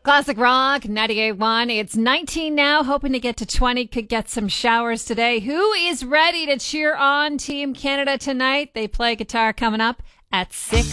Classic Rock 98.1. It's 19 now, hoping to get to 20. Could get some showers today. Who is ready to cheer on Team Canada tonight? They play guitar coming up at 6.